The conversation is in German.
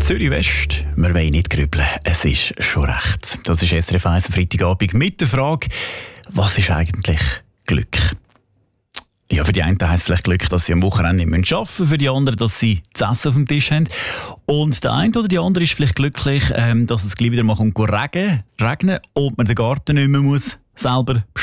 Zürich West, wir wollen nicht grübeln, es ist schon recht. Das ist SRF 1 am Freitagabend mit der Frage, was ist eigentlich Glück? Ja, für die einen heisst es vielleicht Glück, dass sie am Wochenende nicht arbeiten müssen, für die anderen, dass sie zu essen auf dem Tisch haben. Und der eine oder die andere ist vielleicht glücklich, dass es gleich wieder mal regnen und man den Garten nicht mehr selber